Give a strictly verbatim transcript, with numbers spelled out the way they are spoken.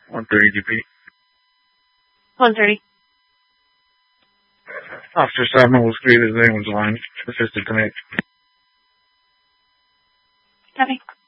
one thirty G P. one thirty. Officer Simon was created as anyone's line. Assisted connect. Copy.